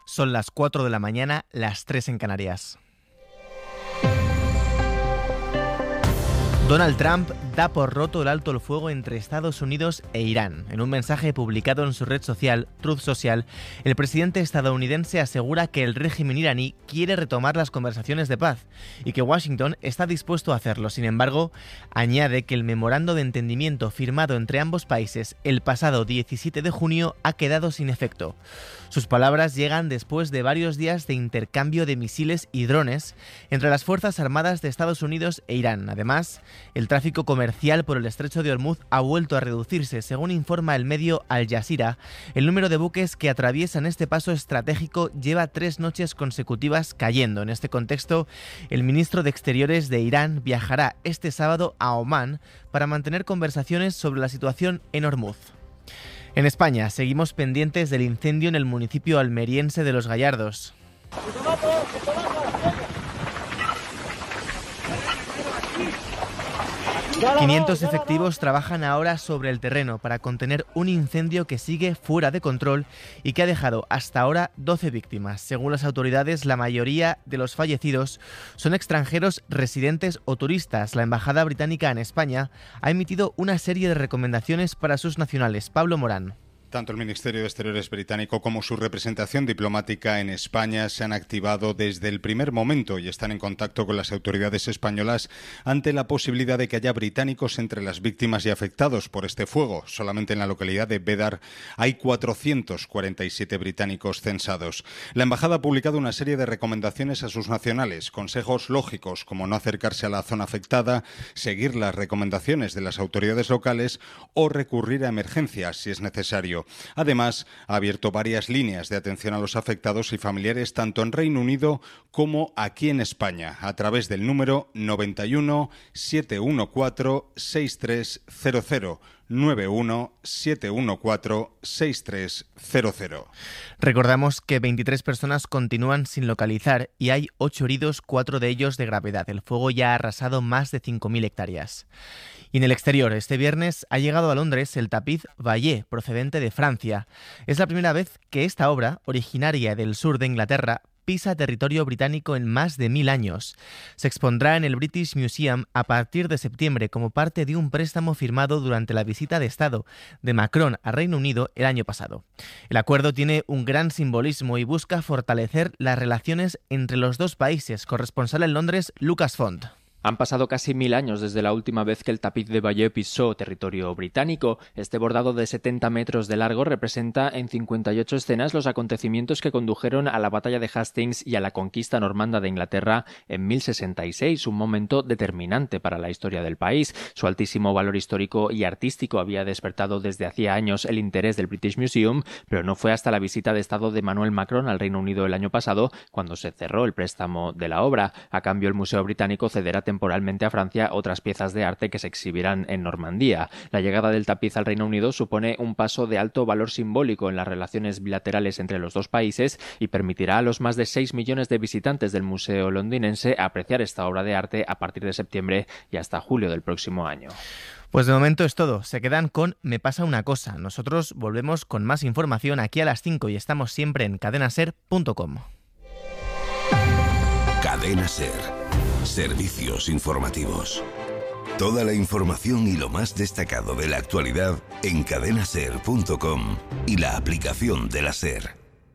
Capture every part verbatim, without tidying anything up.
Son las cuatro de la mañana, las tres en Canarias. Donald Trump da por roto el alto el fuego entre Estados Unidos e Irán. En un mensaje publicado en su red social, Truth Social, el presidente estadounidense asegura que el régimen iraní quiere retomar las conversaciones de paz y que Washington está dispuesto a hacerlo. Sin embargo, añade que el memorando de entendimiento firmado entre ambos países el pasado diecisiete de junio ha quedado sin efecto. Sus palabras llegan después de varios días de intercambio de misiles y drones entre las Fuerzas Armadas de Estados Unidos e Irán. Además, el tráfico comercial por el estrecho de Hormuz ha vuelto a reducirse. Según informa el medio Al Jazeera, el número de buques que atraviesan este paso estratégico lleva tres noches consecutivas cayendo. En este contexto, el ministro de Exteriores de Irán viajará este sábado a Omán para mantener conversaciones sobre la situación en Hormuz. En España, seguimos pendientes del incendio en el municipio almeriense de Los Gallardos. quinientos efectivos trabajan ahora sobre el terreno para contener un incendio que sigue fuera de control y que ha dejado hasta ahora doce víctimas. Según las autoridades, la mayoría de los fallecidos son extranjeros residentes o turistas. La Embajada Británica en España ha emitido una serie de recomendaciones para sus nacionales. Pablo Morán. Tanto el Ministerio de Exteriores británico como su representación diplomática en España se han activado desde el primer momento y están en contacto con las autoridades españolas ante la posibilidad de que haya británicos entre las víctimas y afectados por este fuego. Solamente en la localidad de Bédar hay cuatrocientos cuarenta y siete británicos censados. La embajada ha publicado una serie de recomendaciones a sus nacionales, consejos lógicos como no acercarse a la zona afectada, seguir las recomendaciones de las autoridades locales o recurrir a emergencias si es necesario. Además, ha abierto varias líneas de atención a los afectados y familiares tanto en Reino Unido como aquí en España, a través del número noventa y uno, setecientos catorce, sesenta y tres cero cero. nueve uno siete uno cuatro seis tres cero cero. Recordamos que veintitrés personas continúan sin localizar y hay ocho heridos, cuatro de ellos de gravedad. El fuego ya ha arrasado más de cinco mil hectáreas. Y en el exterior, este viernes ha llegado a Londres el tapiz Vallée, procedente de Francia. Es la primera vez que esta obra, originaria del sur de Inglaterra, pisa territorio británico en más de mil años. Se expondrá en el British Museum a partir de septiembre como parte de un préstamo firmado durante la visita de Estado de Macron a Reino Unido el año pasado. El acuerdo tiene un gran simbolismo y busca fortalecer las relaciones entre los dos países. Corresponsal en Londres, Lucas Font. Han pasado casi mil años desde la última vez que el tapiz de Vallée pisó territorio británico. Este bordado de setenta metros de largo representa en cincuenta y ocho escenas los acontecimientos que condujeron a la batalla de Hastings y a la conquista normanda de Inglaterra en mil sesenta y seis, un momento determinante para la historia del país. Su altísimo valor histórico y artístico había despertado desde hacía años el interés del British Museum, pero no fue hasta la visita de Estado de Emmanuel Macron al Reino Unido el año pasado cuando se cerró el préstamo de la obra. A cambio, el Museo Británico cederá temporalmente a Francia otras piezas de arte que se exhibirán en Normandía. La llegada del tapiz al Reino Unido supone un paso de alto valor simbólico en las relaciones bilaterales entre los dos países y permitirá a los más de seis millones de visitantes del museo londinense apreciar esta obra de arte a partir de septiembre y hasta julio del próximo año. Pues de momento es todo. Se quedan con Me pasa una cosa. Nosotros volvemos con más información aquí a las cinco y estamos siempre en cadena ser punto com. Cadena Ser. Servicios informativos. Toda la información y lo más destacado de la actualidad en cadena ser punto com y la aplicación de la SER.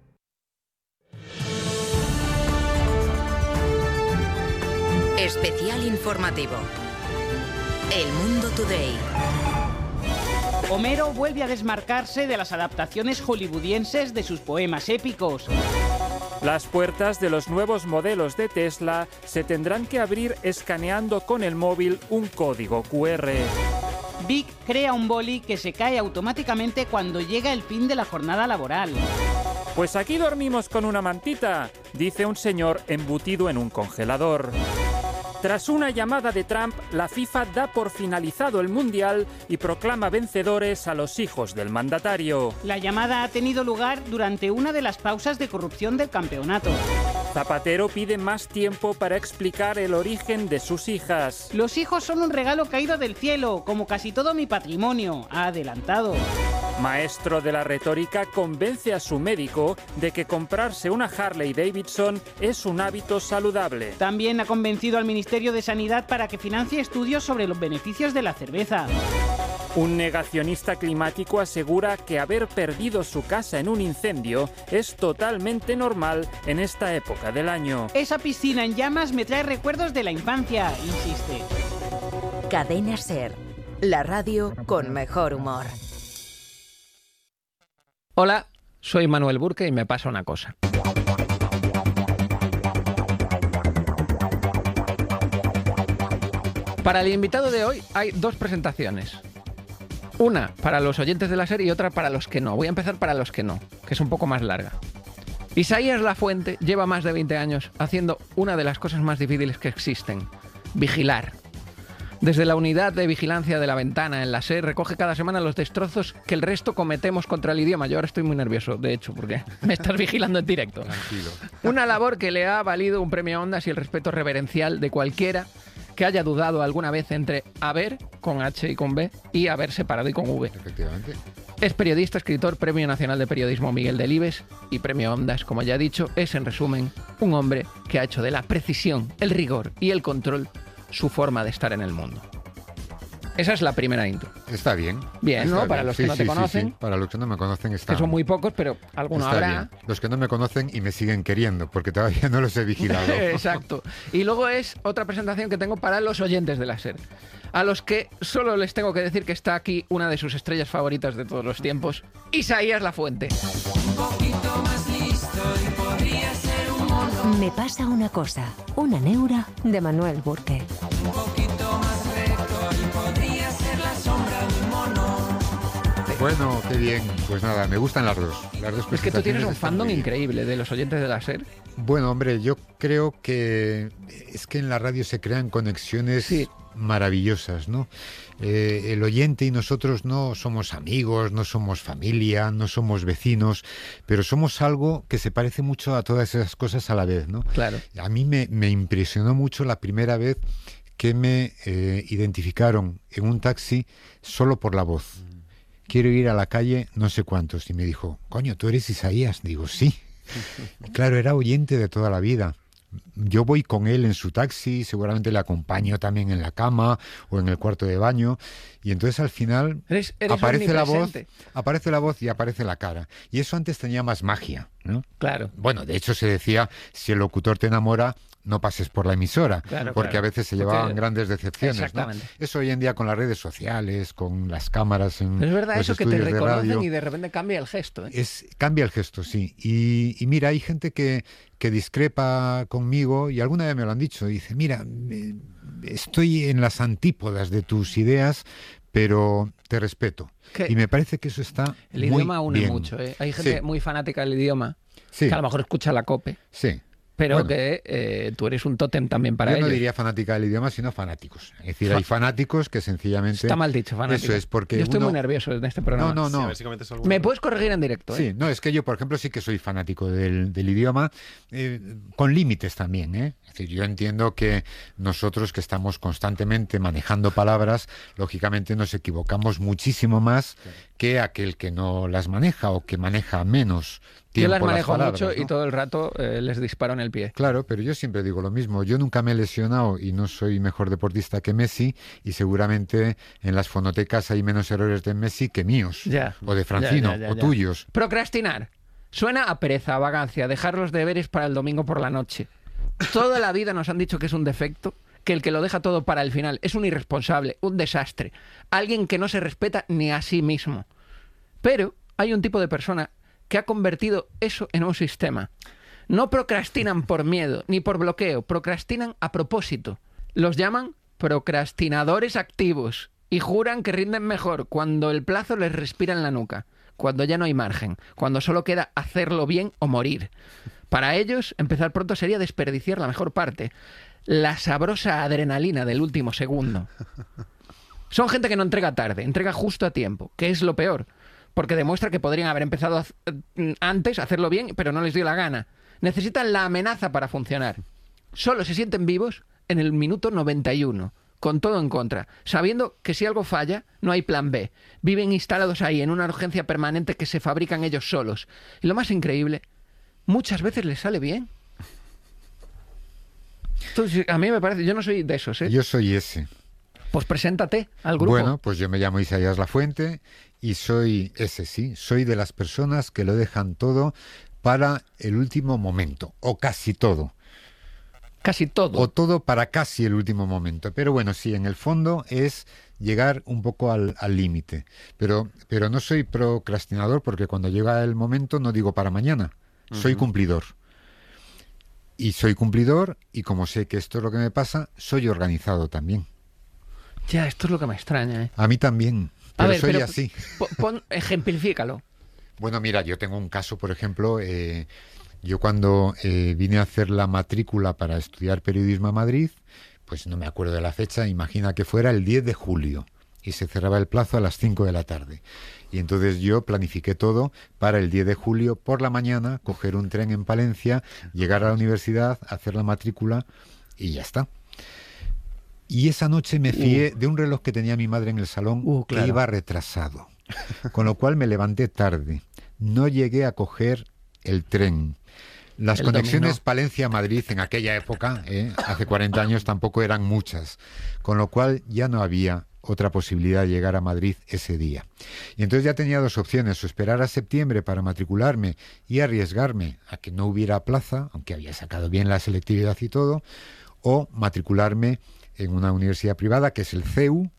Especial informativo. El Mundo Today. Homero vuelve a desmarcarse de las adaptaciones hollywoodienses de sus poemas épicos. Las puertas de los nuevos modelos de Tesla se tendrán que abrir escaneando con el móvil un código cu erre. Vic crea un boli que se cae automáticamente cuando llega el fin de la jornada laboral. Pues aquí dormimos con una mantita, dice un señor embutido en un congelador. Tras una llamada de Trump, la FIFA da por finalizado el Mundial y proclama vencedores a los hijos del mandatario. La llamada ha tenido lugar durante una de las pausas de corrupción del campeonato. Zapatero pide más tiempo para explicar el origen de sus hijas. Los hijos son un regalo caído del cielo, como casi todo mi patrimonio, ha adelantado. Maestro de la retórica, convence a su médico de que comprarse una Harley Davidson es un hábito saludable. También ha convencido al Ministerio de Sanidad para que financie estudios sobre los beneficios de la cerveza. Un negacionista climático asegura que haber perdido su casa en un incendio es totalmente normal en esta época del año. Esa piscina en llamas me trae recuerdos de la infancia, insiste. Cadena SER, la radio con mejor humor. Hola, soy Manuel Burke y me pasa una cosa. Para el invitado de hoy hay dos presentaciones. Una para los oyentes de la serie y otra para los que no. Voy a empezar para los que no, que es un poco más larga. Isaías Lafuente lleva más de veinte años haciendo una de las cosas más difíciles que existen: vigilar. Desde la unidad de vigilancia de La Ventana en la SER recoge cada semana los destrozos que el resto cometemos contra el idioma. Yo ahora estoy muy nervioso, de hecho, porque me estás vigilando en directo. Tranquilo. Una labor que le ha valido un premio Ondas y el respeto reverencial de cualquiera que haya dudado alguna vez entre haber, con H y con B, y haber separado y con V. Efectivamente. Es periodista, escritor, Premio Nacional de Periodismo Miguel Delibes y Premio Ondas, como ya he dicho. Es, en resumen, un hombre que ha hecho de la precisión, el rigor y el control su forma de estar en el mundo. Esa es la primera intro. Está bien. Bien, está ¿no? bien. Para los sí, que no sí, te sí, conocen. Sí. Para los que no me conocen está Que son muy pocos, pero alguno está habrá. bien. Los que no me conocen y me siguen queriendo, porque todavía no los he vigilado. Exacto. Y luego es otra presentación que tengo para los oyentes de la SER, a los que solo les tengo que decir que está aquí una de sus estrellas favoritas de todos los tiempos, Isaías Lafuente. Un poquito más listo y podría ser un mono. Me pasa una cosa, una neura de Manuel Burke. Un poquito más recto y podría ser la sombra de un mono. Bueno, qué bien. Pues nada, me gustan las dos. Las dos Es que tú tienes un presentaciones están fandom muy bien. increíble de los oyentes de la SER. Bueno, hombre, yo creo que es que en la radio se crean conexiones Sí. maravillosas, ¿no? Eh, el oyente y nosotros no somos amigos, no somos familia, no somos vecinos, pero somos algo que se parece mucho a todas esas cosas a la vez, ¿no? Claro. A mí me, me impresionó mucho la primera vez que me eh, identificaron en un taxi solo por la voz. Quiero ir a la calle no sé cuántos. Y me dijo, coño, ¿tú eres Isaías? Digo, sí. Claro, era oyente de toda la vida. Yo voy con él en su taxi, seguramente le acompaño también en la cama o en el cuarto de baño. Y entonces al final Eres, eres aparece la voz, omnipresente. aparece la voz y aparece la cara. Y eso antes tenía más magia, ¿no? Claro. Bueno, de hecho se decía, si el locutor te enamora, no pases por la emisora, Claro, porque claro. a veces se Porque- llevaban grandes decepciones, ¿no? Exactamente. Eso hoy en día con las redes sociales, con las cámaras en Es verdad los eso que te estudios de reconocen radio, y de repente cambia el gesto, ¿eh? es, cambia el gesto, sí. Y, y mira, hay gente que, que discrepa conmigo y alguna vez me lo han dicho. Dice, mira, eh, estoy en las antípodas de tus ideas, pero te respeto. ¿Qué? Y me parece que eso está El muy idioma une bien. mucho, ¿eh? Hay gente Sí. muy fanática del idioma, Sí. que a lo mejor escucha la COPE, Sí. pero Bueno. que eh, tú eres un tótem también para Yo ellos. no diría fanática del idioma, sino fanáticos. Es decir, Fa- hay fanáticos que sencillamente... Está mal dicho, fanático. Eso es porque Yo estoy uno- muy nervioso en este programa. No, no, no. Sí, básicamente es algo- Me puedes corregir en directo, ¿eh? Sí, no, es que yo, por ejemplo, sí que soy fanático del, del idioma, eh, con límites también, ¿eh? Es decir, yo entiendo que nosotros que estamos constantemente manejando palabras, lógicamente nos equivocamos muchísimo más que aquel que no las maneja o que maneja menos Yo tiempo las manejo palabras, mucho y ¿no? todo el rato eh, les disparo en el pie. Claro, pero yo siempre digo lo mismo. Yo nunca me he lesionado y no soy mejor deportista que Messi y seguramente en las fonotecas hay menos errores de Messi que míos. Ya. O de Francino, Ya, ya, ya, o ya. tuyos. Procrastinar. Suena a pereza, a vagancia, dejar los deberes para el domingo por la noche. Toda la vida nos han dicho que es un defecto, que el que lo deja todo para el final es un irresponsable, un desastre, alguien que no se respeta ni a sí mismo. Pero hay un tipo de persona que ha convertido eso en un sistema. No procrastinan por miedo ni por bloqueo, procrastinan a propósito. Los llaman procrastinadores activos y juran que rinden mejor cuando el plazo les respira en la nuca, cuando ya no hay margen, cuando solo queda hacerlo bien o morir. Para ellos, empezar pronto sería desperdiciar la mejor parte, la sabrosa adrenalina del último segundo. Son gente que no entrega tarde, entrega justo a tiempo, que es lo peor, porque demuestra que podrían haber empezado a hac- antes a hacerlo bien, pero no les dio la gana. Necesitan la amenaza para funcionar. Solo se sienten vivos en el minuto noventa y uno, con todo en contra, sabiendo que si algo falla, no hay plan B. Viven instalados ahí en una urgencia permanente que se fabrican ellos solos. Y lo más increíble, muchas veces les sale bien. Entonces, a mí me parece, yo no soy de esos, ¿eh? Yo soy ese. Pues preséntate al grupo. Bueno, pues yo me llamo Isaías Lafuente y soy ese, sí, soy de las personas que lo dejan todo para el último momento, o casi todo. Casi todo. O todo para casi el último momento. Pero bueno, sí, en el fondo es llegar un poco al límite. Pero, pero no soy procrastinador porque cuando llega el momento no digo para mañana. Soy uh-huh. cumplidor. Y soy cumplidor y como sé que esto es lo que me pasa, soy organizado también. Ya, esto es lo que me extraña, ¿eh? A mí también, pero a ver, soy pero así. Pon, ejemplifícalo. Bueno, mira, yo tengo un caso, por ejemplo, eh, yo cuando eh, vine a hacer la matrícula para estudiar periodismo a Madrid, pues no me acuerdo de la fecha, imagina que fuera el diez de julio y se cerraba el plazo a las cinco de la tarde. Y entonces yo planifiqué todo para el diez de julio por la mañana, coger un tren en Palencia, llegar a la universidad, hacer la matrícula y ya está. Y esa noche me fié uh. de un reloj que tenía mi madre en el salón uh, claro. que iba retrasado. Con lo cual me levanté tarde. No llegué a coger el tren. Las el conexiones dominó. Palencia-Madrid en aquella época, ¿eh? hace cuarenta años, tampoco eran muchas. Con lo cual ya no había otra posibilidad de llegar a Madrid ese día. Y entonces ya tenía dos opciones, o esperar a septiembre para matricularme y arriesgarme a que no hubiera plaza, aunque había sacado bien la selectividad y todo, o matricularme en una universidad privada, que es el C E U,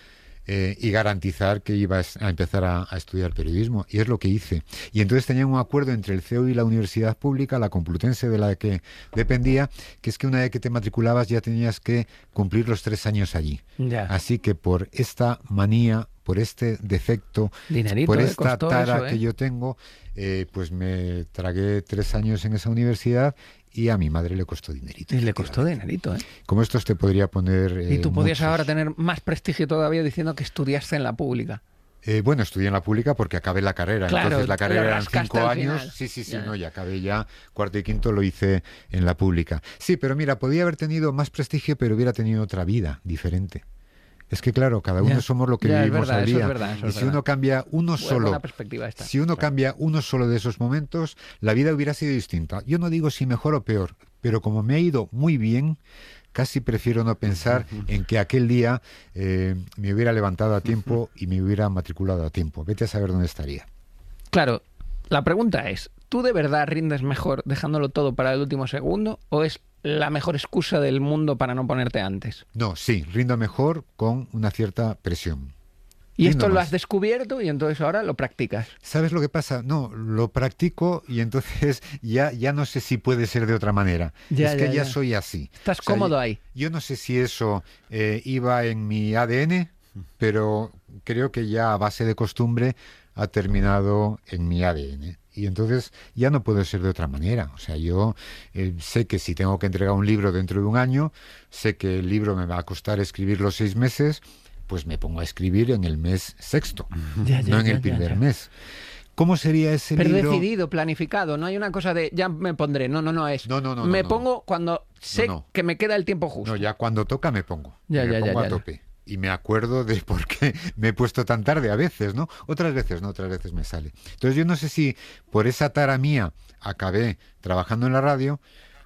eh, y garantizar que iba a empezar a, a estudiar periodismo. Y es lo que hice. Y entonces tenía un acuerdo entre el C E U y la universidad pública, la Complutense, de la que dependía, que es que una vez que te matriculabas ya tenías que cumplir los tres años allí. Ya. Así que por esta manía, por este defecto, Dinerito, por eh, esta tara eso, eh. que yo tengo, eh, pues me tragué tres años en esa universidad. Y a mi madre le costó dinerito. Y le costó dinerito, ¿eh? Como estos te podría poner... Eh, y tú podías muchos. ahora tener más prestigio todavía diciendo que estudiaste en la pública. Eh, bueno, estudié en la pública porque acabé la carrera. Claro, entonces la carrera eran cinco años. Final. Sí, sí, sí, ya. no, ya acabé ya. Cuarto y quinto lo hice en la pública. Sí, pero mira, podía haber tenido más prestigio, pero hubiera tenido otra vida diferente. Es que claro, cada uno ya. somos lo que ya, vivimos verdad, al día. Eso es verdad, eso y es si verdad. uno cambia uno buena, solo, buena perspectiva esta. si uno cambia uno solo de esos momentos, la vida hubiera sido distinta. Yo no digo si mejor o peor, pero como me ha ido muy bien, casi prefiero no pensar en que aquel día eh, me hubiera levantado a tiempo y me hubiera matriculado a tiempo. Vete a saber dónde estaría. Claro, la pregunta es, ¿tú de verdad rindes mejor dejándolo todo para el último segundo o es la mejor excusa del mundo para no ponerte antes? No, sí, rindo mejor con una cierta presión. Y rindo esto lo más. has descubierto y entonces ahora lo practicas. ¿Sabes lo que pasa? No, lo practico y entonces ya, ya no sé si puede ser de otra manera. Ya, es que ya, ya, ya soy así. Estás o sea, cómodo yo, ahí. Yo no sé si eso eh, iba en mi A D N, pero creo que ya a base de costumbre ha terminado en mi A D N. Y entonces ya no puedo ser de otra manera. O sea, yo eh, sé que si tengo que entregar un libro dentro de un año, sé que el libro me va a costar escribirlo seis meses, pues me pongo a escribir en el mes sexto, ya, ya, no en ya, el primer ya, ya. mes. ¿Cómo sería ese Pero libro? decidido, planificado, no hay una cosa de ya me pondré, no, no, no es. No, no, no. me no, pongo no. cuando sé no, no. que me queda el tiempo justo. No, ya cuando toca me pongo. Ya, me ya, pongo ya, a ya, tope. Y me acuerdo de por qué me he puesto tan tarde a veces, ¿no? Otras veces no, otras veces me sale. Entonces yo no sé si por esa tara mía acabé trabajando en la radio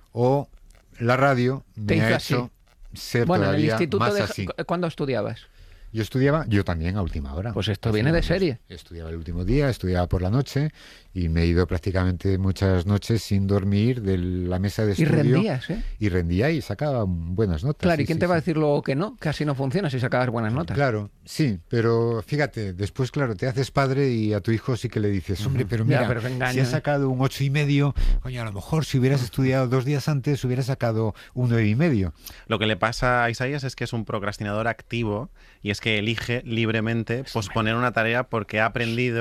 o la radio me ha así. hecho ser bueno, en el todavía instituto más de... así. ¿Cuándo estudiabas? Yo estudiaba, yo también a última hora. Pues esto viene de serie. Estudiaba el último día, estudiaba por la noche y me he ido prácticamente muchas noches sin dormir de la mesa de Y estudio. rendías, ¿eh? Y rendía y sacaba buenas notas. Claro, sí, ¿y quién sí, te va sí. a decir luego que no? Que así no funciona si sacabas buenas notas. Claro, sí, pero fíjate, después, claro, te haces padre y a tu hijo sí que le dices, hombre, pero mira, ya, pero engaño, si has ¿eh? sacado un ocho y medio, coño, a lo mejor si hubieras estudiado dos días antes hubieras sacado un nueve y medio. Lo que le pasa a Isaías es que es un procrastinador activo y es que elige libremente posponer una tarea porque ha aprendido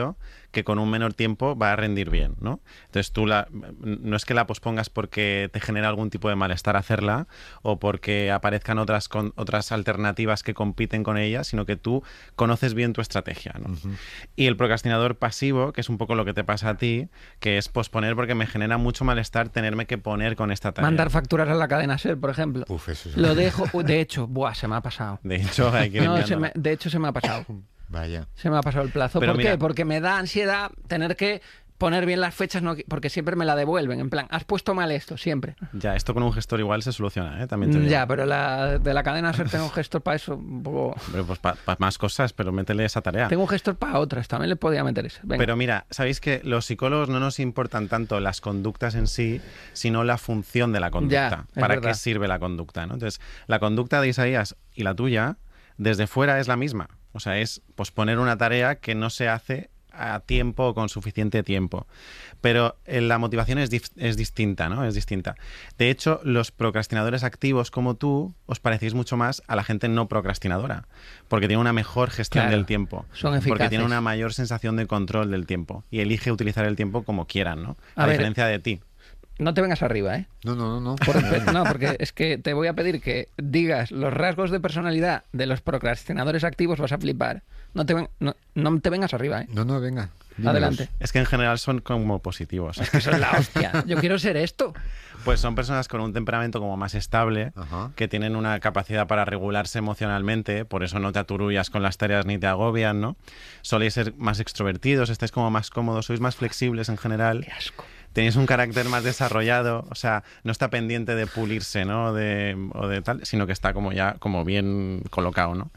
que con un menor tiempo va a rendir bien, ¿no? Entonces tú la, no es que la pospongas porque te genera algún tipo de malestar hacerla o porque aparezcan otras, con, otras alternativas que compiten con ella, sino que tú conoces bien tu estrategia, ¿no? Uh-huh. Y el procrastinador pasivo, que es un poco lo que te pasa a ti, que es posponer porque me genera mucho malestar tenerme que poner con esta tarea. Mandar facturas a la cadena SER, por ejemplo. Uf, eso es... Lo dejo, de hecho, buah, se me ha pasado. De hecho, hay que no, se me, de hecho, se me ha pasado. Vaya. Se me ha pasado el plazo. Pero ¿Por mira, qué? Porque me da ansiedad tener que poner bien las fechas, no, porque siempre me la devuelven. En plan, has puesto mal esto, siempre. Ya, esto con un gestor igual se soluciona, ¿eh? También te digo. Ya, pero la, de la cadena SER tengo un gestor para eso, un poco... Pero pues para pa más cosas, pero métele esa tarea. Tengo un gestor para otras, también le podía meter ese. Venga. Pero mira, sabéis que los psicólogos no nos importan tanto las conductas en sí, sino la función de la conducta. Ya, ¿Para verdad. qué sirve la conducta, ¿no? Entonces, la conducta de Isaías y la tuya, desde fuera es la misma. O sea, es posponer una tarea que no se hace a tiempo o con suficiente tiempo. Pero eh, la motivación es, dif es distinta, ¿no? Es distinta. De hecho, los procrastinadores activos como tú os parecéis mucho más a la gente no procrastinadora, porque tiene una mejor gestión Claro, del tiempo. son eficaces. Porque tiene una mayor sensación de control del tiempo y elige utilizar el tiempo como quieran, ¿no? A, A ver, diferencia de ti. No te vengas arriba, ¿eh? No, no, no, no. Por, no, porque es que te voy a pedir que digas los rasgos de personalidad de los procrastinadores activos, vas a flipar. No te, ven, no, no te vengas arriba, ¿eh? No, no, venga. Dímelos. Adelante. Es que en general son como positivos. Es que son la hostia. Yo quiero ser esto. Pues son personas con un temperamento como más estable, Ajá. que tienen una capacidad para regularse emocionalmente, por eso no te aturullas con las tareas ni te agobian, ¿no? Soléis ser más extrovertidos, estáis como más cómodos, sois más flexibles en general. Qué asco. Tenéis un carácter más desarrollado, o sea, no está pendiente de pulirse, ¿no? De, o de tal, sino que está como ya como bien colocado, ¿no?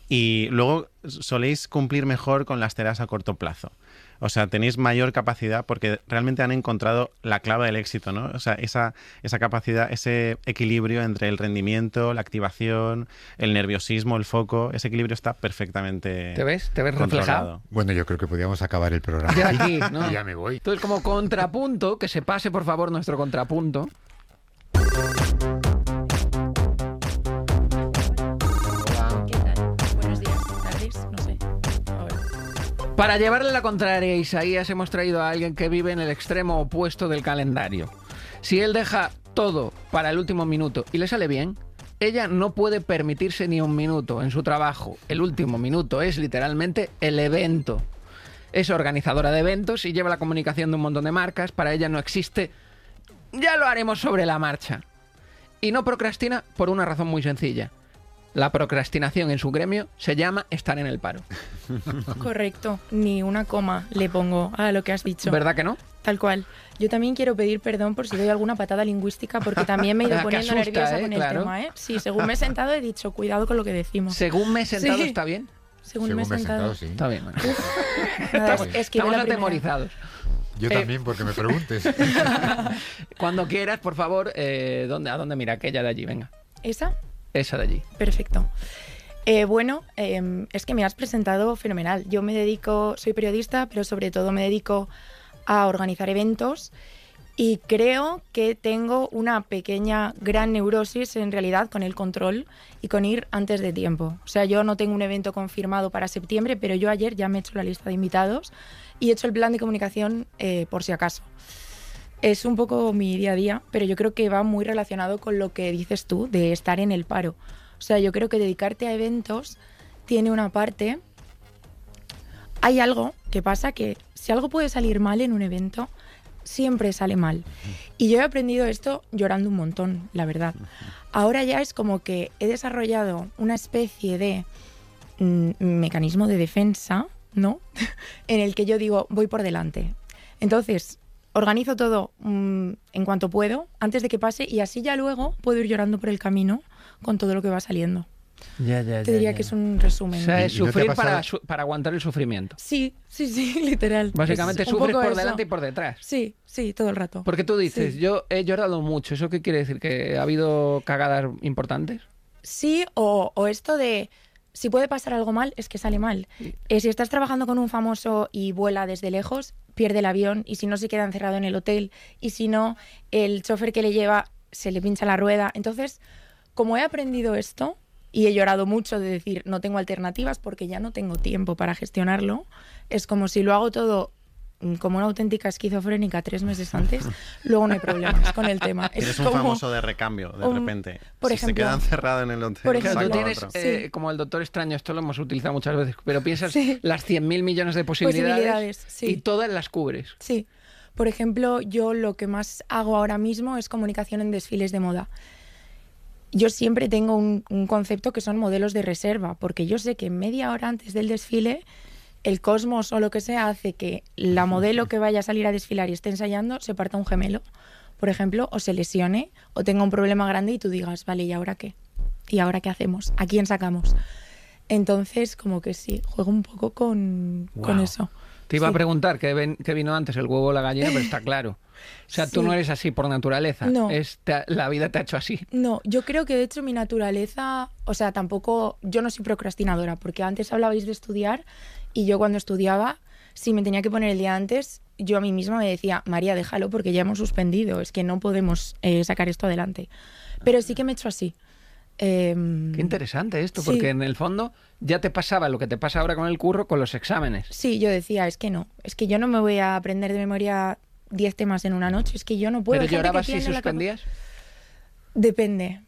Y luego soléis cumplir mejor con las tareas a corto plazo. O sea, tenéis mayor capacidad porque realmente han encontrado la clave del éxito, ¿no? O sea, esa, esa capacidad, ese equilibrio entre el rendimiento, la activación, el nerviosismo, el foco, ese equilibrio está perfectamente ¿Te ves? ¿Te ves controlado. reflejado? Bueno, yo creo que podríamos acabar el programa. De aquí, ¿no? Ya me voy. Entonces, como contrapunto, que se pase, por favor, nuestro contrapunto. ¿Qué tal? Buenos días, tardes, no sé. Ahora. Para llevarle la contraria a Isaías, hemos traído a alguien que vive en el extremo opuesto del calendario. Si él deja todo para el último minuto y le sale bien, ella no puede permitirse ni un minuto en su trabajo. El último minuto es literalmente el evento. Es organizadora de eventos y lleva la comunicación de un montón de marcas. Para ella no existe, ya lo haremos sobre la marcha. Y no procrastina por una razón muy sencilla. La procrastinación en su gremio se llama estar en el paro. Correcto, ni una coma le pongo a lo que has dicho. ¿Verdad que no? Tal cual. Yo también quiero pedir perdón por si doy alguna patada lingüística, porque también me he ido Que poniendo asusta, nerviosa ¿eh? con Claro. el tema, ¿eh? Sí, según me he sentado he dicho, cuidado con lo que decimos. Según me he sentado, Sí. ¿está bien? Según, Según me he sentado. sí. Está bien. Bueno. Nada, es, es que Estamos la primera. atemorizados. Yo Eh, también, porque me preguntes. Cuando quieras, por favor, eh, ¿dónde, ¿a dónde mira? Aquella de allí, venga. ¿Esa? Esa de allí. Perfecto. Eh, bueno, eh, es que me has presentado fenomenal. Yo me dedico, soy periodista, pero sobre todo me dedico a organizar eventos y creo que tengo una pequeña, gran neurosis en realidad con el control y con ir antes de tiempo. O sea, yo no tengo un evento confirmado para septiembre, pero yo ayer ya me he hecho la lista de invitados y he hecho el plan de comunicación eh, por si acaso. Es un poco mi día a día, pero yo creo que va muy relacionado con lo que dices tú de estar en el paro. O sea, yo creo que dedicarte a eventos tiene una parte... Hay algo que pasa que si algo puede salir mal en un evento, siempre sale mal. Y yo he aprendido esto llorando un montón, la verdad. Ahora ya es como que he desarrollado una especie de mm, mecanismo de defensa, ¿no? En el que yo digo, voy por delante. Entonces, organizo todo mmm, en cuanto puedo, antes de que pase, y así ya luego puedo ir llorando por el camino con todo lo que va saliendo. Ya, ya, Te ya, diría ya. que es un resumen. O sea, es ¿Y no te ha sufrir pasado? para, su- para aguantar el sufrimiento. Sí, sí, sí, literal. Básicamente Es un sufres poco por eso. delante y por detrás. Sí, sí, todo el rato. Porque tú dices, Sí. yo he llorado mucho. ¿Eso qué quiere decir? ¿Que ha habido cagadas importantes? Sí, o, o esto de si puede pasar algo mal, es que sale mal. Eh, si estás trabajando con un famoso y vuela desde lejos, pierde el avión, y si no se queda encerrado en el hotel, y si no, el chofer que le lleva se le pincha la rueda. Entonces, como he aprendido esto, y he llorado mucho de decir no tengo alternativas porque ya no tengo tiempo para gestionarlo, es como si lo hago todo como una auténtica esquizofrénica tres meses antes, luego no hay problemas con el tema. Es Eres un como famoso de recambio, de un- repente. por si ejemplo- se queda encerrado en el hotel, por Claro, saca tú tienes, otro. eh, como el Doctor Extraño, esto lo hemos utilizado muchas veces, pero piensas Sí. las cien mil millones de posibilidades, Posibilidades, sí. y todas las cubres. Sí. Por ejemplo, yo lo que más hago ahora mismo es comunicación en desfiles de moda. Yo siempre tengo un, un concepto que son modelos de reserva, porque yo sé que media hora antes del desfile el cosmos o lo que sea hace que la modelo que vaya a salir a desfilar y esté ensayando se parta un gemelo, por ejemplo, o se lesione, o tenga un problema grande y tú digas, vale, ¿y ahora qué? ¿Y ahora qué hacemos? ¿A quién sacamos? Entonces, como que sí, juego un poco con, con Guau. eso. Te iba Sí. a preguntar qué, ven- qué vino antes, el huevo o la gallina, pero está claro. O sea, tú Sí. no eres así por naturaleza. No. Es, te- la vida te ha hecho así. No, yo creo que de hecho mi naturaleza, o sea, tampoco, yo no soy procrastinadora, porque antes hablabais de estudiar y yo cuando estudiaba, si me tenía que poner el día antes, yo a mí misma me decía, María, déjalo porque ya hemos suspendido, es que no podemos eh, sacar esto adelante. Pero sí que me he hecho así. Em, Qué interesante esto, sí. porque en el fondo ya te pasaba lo que te pasa ahora con el curro, con los exámenes. Sí, yo decía, es que no, es que yo no me voy a aprender de memoria diez temas en una noche, es que yo no puedo. ¿Pero Hay gente que llorabas si tiene la capa- suspendías? Depende.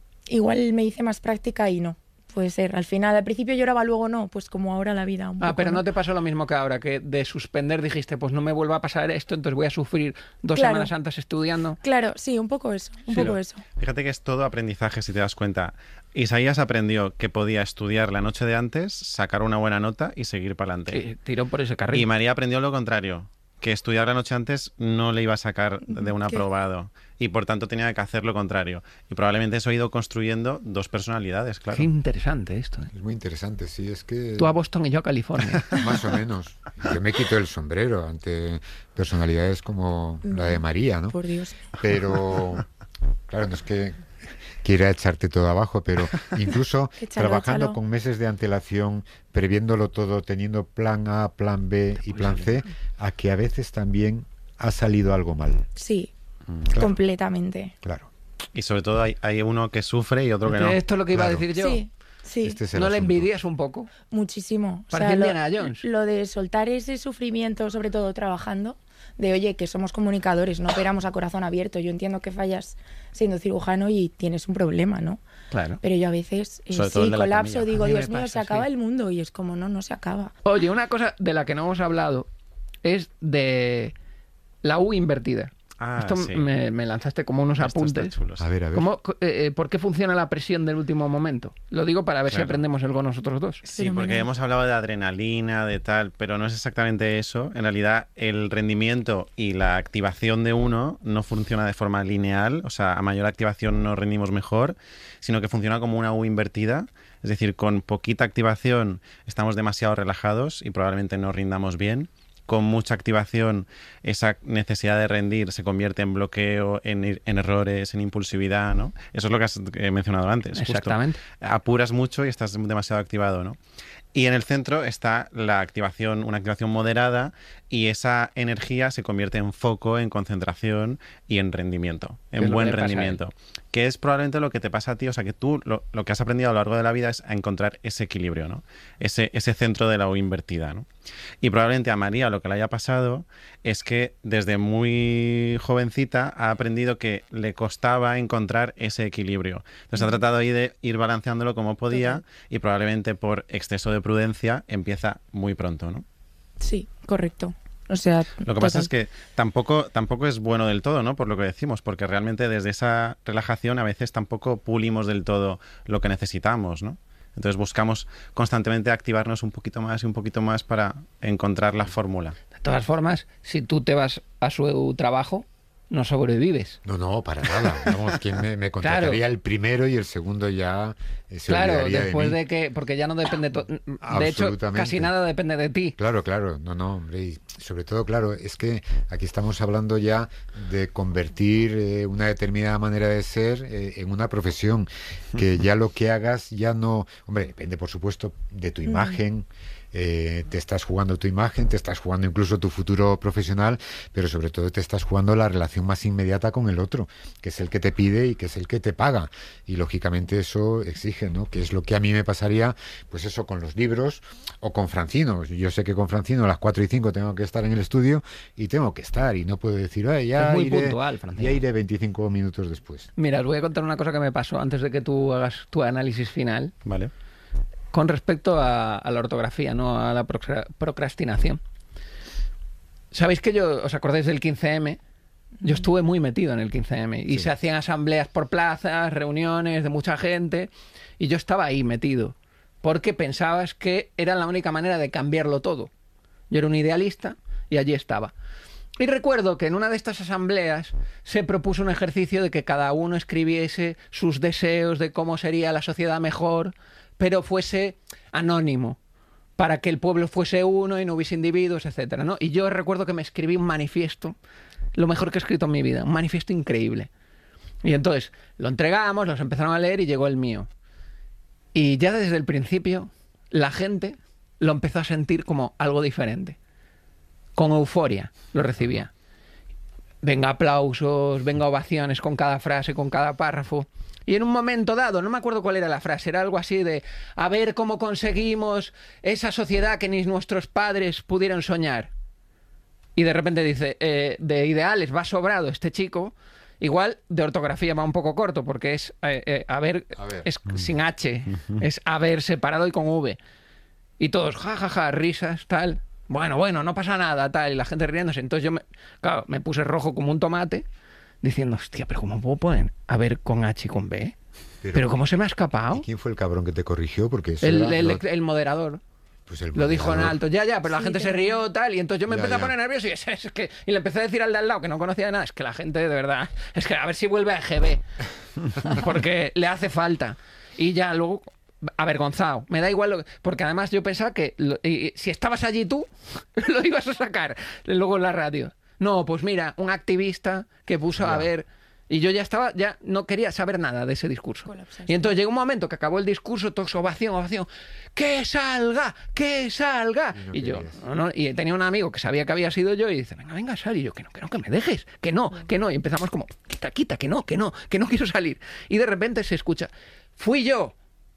Igual me hice más práctica y no. Puede ser. Al final, al principio lloraba, luego no. Pues como ahora la vida. Un Ah, poco, pero no te pasó lo mismo que ahora, que de suspender dijiste, pues no me vuelva a pasar esto, entonces voy a sufrir dos Claro. semanas antes estudiando. Claro, sí, un poco eso. Un Sí, poco lo- eso. Fíjate que es todo aprendizaje, si te das cuenta. Isaías aprendió que podía estudiar la noche de antes, sacar una buena nota y seguir para adelante. Sí, tiró por ese carril. Y María aprendió lo contrario, que estudiar la noche antes no le iba a sacar de un ¿Qué? aprobado. Y por tanto tenía que hacer lo contrario. Y probablemente eso ha ido construyendo dos personalidades, claro. Qué interesante esto. ¿eh? Es muy interesante, sí, es que... Tú a Boston y yo a California. Más o menos. Yo me quito el sombrero ante personalidades como la de María, ¿no? Por Dios. Pero, claro, no es que quiera echarte todo abajo, pero incluso Échalo, trabajando échalo. con meses de antelación, previéndolo todo, teniendo plan A, plan B y plan C, a que a veces también ha salido algo mal. Sí, Claro, completamente. claro. Y sobre todo hay, hay uno que sufre y otro que no. Esto es lo que iba Claro. a decir yo. Sí, sí. Este es el ¿No le asunto. envidias un poco? Muchísimo. O Parece sea, lo, Indiana Jones. lo de soltar ese sufrimiento, sobre todo trabajando, de oye, que somos comunicadores, no operamos a corazón abierto. Yo entiendo que fallas siendo cirujano y tienes un problema, ¿no? Claro. Pero yo a veces eh, Sobre todo el sí de la colapso, camilla. digo, A mí me Dios mío, pasa, se acaba sí. el mundo. Y es como, no, no se acaba. Oye, una cosa de la que no hemos hablado es de la U invertida. Ah, Esto sí. me, me lanzaste como unos Esto está apuntes. chulo, sí. A ver, a ver. ¿Cómo, eh, eh, ¿Por qué funciona la presión del último momento? Lo digo para ver si Claro. aprendemos algo nosotros dos. Sí, Fenomenal. porque hemos hablado de adrenalina, de tal, pero no es exactamente eso. En realidad, el rendimiento y la activación de uno no funciona de forma lineal, o sea, a mayor activación no rendimos mejor, sino que funciona como una U invertida, es decir, con poquita activación estamos demasiado relajados y probablemente no rindamos bien. Con mucha activación, esa necesidad de rendir se convierte en bloqueo, en, ir- en errores, en impulsividad, ¿no? Eso es lo que has eh, mencionado antes. justo. Exactamente. Apuras mucho y estás demasiado activado, ¿no? Y en el centro está la activación, una activación moderada, y esa energía se convierte en foco, en concentración y en rendimiento, ¿Qué es en lo buen que le pasa a él? rendimiento. Que es probablemente lo que te pasa a ti, o sea, que tú lo, lo que has aprendido a lo largo de la vida es a encontrar ese equilibrio, ¿no? Ese, ese centro de la U invertida, ¿no? Y probablemente a María lo que le haya pasado es que desde muy jovencita ha aprendido que le costaba encontrar ese equilibrio. Entonces ha tratado ahí de ir balanceándolo como podía y probablemente por exceso de prudencia empieza muy pronto, ¿no? Sí, correcto. O sea, Lo que pasa es que tampoco, tampoco es bueno del todo, ¿no? Por lo que decimos, porque realmente desde esa relajación a veces tampoco pulimos del todo lo que necesitamos, ¿no? Entonces buscamos constantemente activarnos un poquito más y un poquito más para encontrar la fórmula. De todas formas, si tú te vas a su trabajo, no sobrevives. No, no, para nada. Vamos, ¿quién me, me contrataría Claro. el primero y el segundo ya eh, se Claro, olvidaría después de de, mí? que, porque ya no depende, to- de hecho, Absolutamente. casi nada depende de ti. Claro, claro, no, no, hombre, y sobre todo, claro, es que aquí estamos hablando ya de convertir eh, una determinada manera de ser eh, en una profesión, que ya lo que hagas ya no, hombre, depende por supuesto de tu imagen, Eh, te estás jugando tu imagen, te estás jugando incluso tu futuro profesional, pero sobre todo te estás jugando la relación más inmediata con el otro, que es el que te pide y que es el que te paga. Y lógicamente eso exige, ¿no? Que es lo que a mí me pasaría, pues eso, con los libros o con Francino. Yo sé que con Francino a las cuatro y cinco tengo que estar en el estudio y tengo que estar, y no puedo decir, "Ay, ya, es muy iré, puntual, Francino. ya iré veinticinco minutos después". Mira, os voy a contar una cosa que me pasó antes de que tú hagas tu análisis final. Vale. Con respecto a, a la ortografía, no a la procrastinación. ¿Sabéis que yo, os acordáis del quince eme? Yo estuve muy metido en el quince eme y sí. Se hacían asambleas por plazas, reuniones de mucha gente, y yo estaba ahí metido porque pensabas que era la única manera de cambiarlo todo. Yo era un idealista y allí estaba. Y recuerdo que en una de estas asambleas se propuso un ejercicio de que cada uno escribiese sus deseos de cómo sería la sociedad mejor, pero fuese anónimo, para que el pueblo fuese uno y no hubiese individuos, etcétera, ¿no? Y yo recuerdo que me escribí un manifiesto, lo mejor que he escrito en mi vida, un manifiesto increíble. Y entonces lo entregamos, los empezaron a leer y llegó el mío. Y ya desde el principio la gente lo empezó a sentir como algo diferente. Con euforia lo recibía. Venga aplausos, venga ovaciones con cada frase, con cada párrafo. Y en un momento dado, no me acuerdo cuál era la frase, era algo así de a ver cómo conseguimos esa sociedad que ni nuestros padres pudieron soñar. Y de repente dice, eh, de ideales va sobrado este chico, igual de ortografía va un poco corto, porque es eh, eh, a ver, a ver. Es sin H, es haber separado y con V. Y todos, ja, ja, ja, risas, tal. Bueno, bueno, no pasa nada, tal. Y la gente riéndose. Entonces yo, me, claro, me puse rojo como un tomate, diciendo, hostia, pero ¿cómo puedo poner a ver con H y con B? Pero, ¿Pero ¿cómo se me ha escapado? ¿Y quién fue el cabrón que te corrigió? Porque eso el, era... el, el, el moderador. Pues el lo dijo en alto, ya, ya, pero la Sí, gente pero- se rió, tal, y entonces yo me Ya, empecé a ya. poner nervioso y, es, es que, y le empecé a decir al de al lado, que no conocía de nada, es que la gente, de verdad, es que a ver si vuelve a E G B, porque le hace falta. Y ya luego, avergonzado, me da igual, lo, porque además yo pensaba que lo- y- y si estabas allí tú, lo ibas a sacar luego en la radio. No, pues mira, un activista que puso a Ya. ver... Y yo ya estaba, ya no quería saber nada de ese discurso. Colapsaste. Y entonces llegó un momento que acabó el discurso, todos ovación, ovación, ¡que salga! ¡Que salga! Y no Y, yo, querías. no, no, y tenía un amigo que sabía que había sido yo y dice, venga, venga, sal. Y yo, que no, que no, que me dejes, que no, que no. Y empezamos como, quita, quita, que no, que no, que no quiero salir. Y de repente se escucha, fui yo.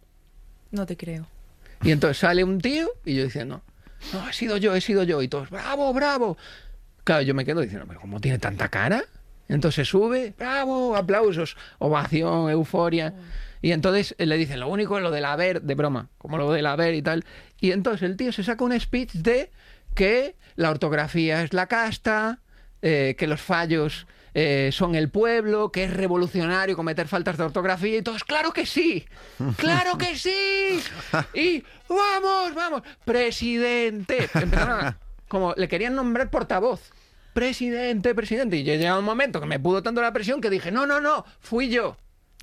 No te creo. Y entonces sale un tío y yo diciendo, no, he sido yo, he sido yo. Y todos, bravo, bravo. Claro, yo me quedo diciendo, pero ¿cómo tiene tanta cara? Entonces sube, bravo, aplausos, ovación, euforia. Y entonces le dicen, lo único es lo del haber, de broma, como lo del haber y tal. Y entonces el tío se saca un speech de que la ortografía es la casta, eh, que los fallos eh, son el pueblo, que es revolucionario cometer faltas de ortografía. Y todos, ¡claro que sí! ¡Claro que sí! Y ¡vamos, vamos! ¡Presidente! Empezaron a- como le querían nombrar portavoz. Presidente, presidente. Y yo llegado un momento que me pudo tanto la presión que dije, no, no, no, fui yo.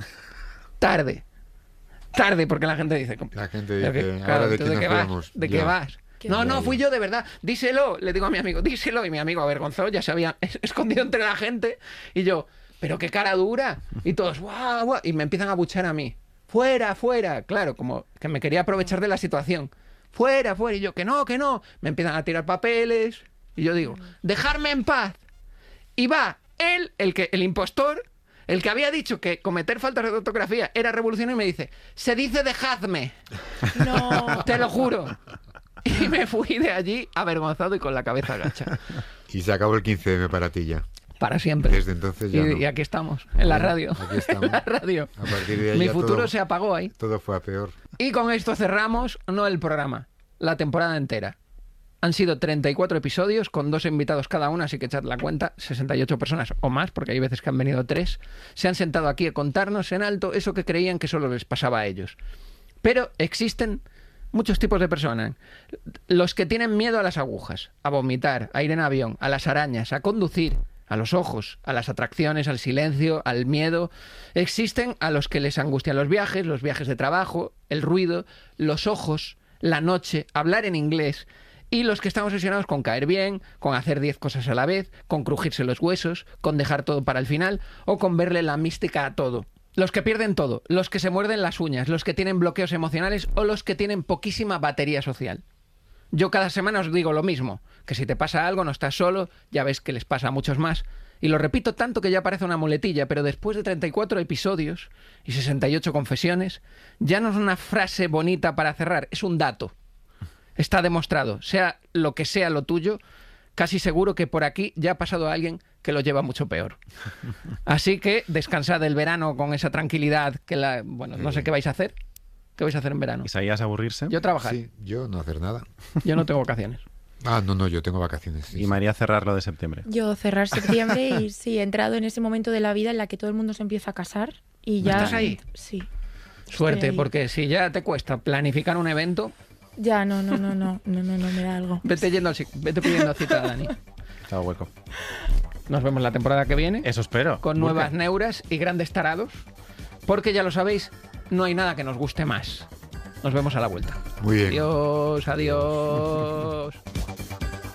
Tarde. Tarde, porque la gente dice... La gente "Pero dice, que- claro, ahora de ¿tú quién nos qué vas? fiamos?". ¿De qué Ya. vas? Qué No, bien. no, fui yo de verdad. Díselo, le digo a mi amigo, díselo. Y mi amigo avergonzado ya se había es- escondido entre la gente. Y yo, pero qué cara dura. Y todos, guau, guau. Y me empiezan a buchar a mí. Fuera, fuera. Claro, como que me quería aprovechar de la situación. Fuera, fuera. Y yo, que no, que no. Me empiezan a tirar papeles. Y yo digo, dejarme en paz. Y va él, el, que, el impostor, el que había dicho que cometer faltas de ortografía era revolucionario, y me dice, se dice dejadme. No. Te lo juro. Y me fui de allí avergonzado y con la cabeza agacha. Y se acabó el quince eme para ti ya. Para siempre. Desde entonces ya y, no. y aquí estamos, en la Bueno, radio. aquí estamos. En la radio. A partir de ahí Mi ya futuro todo- se apagó ahí. Todo fue a peor. Y con esto cerramos, no el programa, la temporada entera. Han sido treinta y cuatro episodios con dos invitados cada uno, así que echad la cuenta, sesenta y ocho personas o más, porque hay veces que han venido tres, se han sentado aquí a contarnos en alto eso que creían que solo les pasaba a ellos. Pero existen muchos tipos de personas. Los que tienen miedo a las agujas, a vomitar, a ir en avión, a las arañas, a conducir, a los ojos, a las atracciones, al silencio, al miedo. Existen a los que les angustian los viajes, los viajes de trabajo, el ruido, los ojos, la noche, hablar en inglés. Y los que están obsesionados con caer bien, con hacer diez cosas a la vez, con crujirse los huesos, con dejar todo para el final o con verle la mística a todo. Los que pierden todo, los que se muerden las uñas, los que tienen bloqueos emocionales o los que tienen poquísima batería social. Yo cada semana os digo lo mismo, que si te pasa algo no estás solo, ya ves que les pasa a muchos más. Y lo repito tanto que ya parece una muletilla, pero después de treinta y cuatro episodios y sesenta y ocho confesiones, ya no es una frase bonita para cerrar, es un dato. Está demostrado, sea lo que sea lo tuyo, casi seguro que por aquí ya ha pasado alguien que lo lleva mucho peor. Así que descansad el verano con esa tranquilidad que la... Bueno, no sé qué vais a hacer. ¿Qué vais a hacer en verano? ¿Isaías aburrirse? Yo trabajar. Sí, yo no hacer nada. Yo no tengo vacaciones. Ah, no, no, yo tengo vacaciones. Sí, y sí. María cerrar lo de septiembre. Yo cerrar septiembre y sí, he entrado en ese momento de la vida en la que todo el mundo se empieza a casar y ya... ¿Estás ahí? Sí. Suerte, ahí. Porque si ya te cuesta planificar un evento... Ya, no, no, no, no, no, no, no me da algo. Vete, yendo al, si- vete pidiendo cita, Dani. Chao, hueco. Nos vemos la temporada que viene. Eso espero. Con ¿Por nuevas qué? neuras y grandes tarados. Porque ya lo sabéis, no hay nada que nos guste más. Nos vemos a la vuelta. Muy bien. Adiós, adiós.